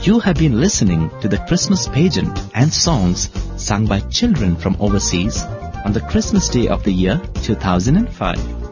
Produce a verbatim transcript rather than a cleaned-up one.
You have been listening to the Christmas pageant and songs sung by children from overseas on the Christmas day of the year two thousand five.